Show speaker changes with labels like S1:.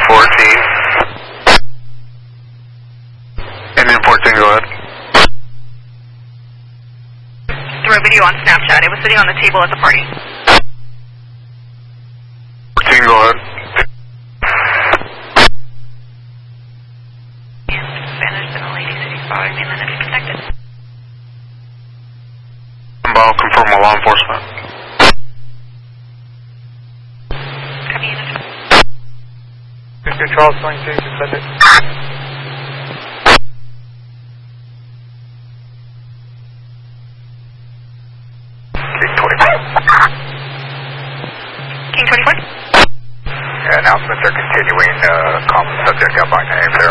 S1: 14. Indian 14, go ahead.
S2: Through a video on Snapchat. It was sitting on the table at the party.
S1: 14, go ahead.
S2: Spanish and a lady sitting following me, and then it's protected.
S1: I'll confirm with law enforcement.
S2: Copy in.
S3: Mr. Charles 22, suspended.
S2: King 24?
S1: Announcements are continuing. Subject out by name there.